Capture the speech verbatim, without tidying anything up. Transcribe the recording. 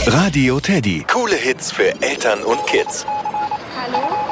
Radio Teddy. Coole Hits für Eltern und Kids. Hallo?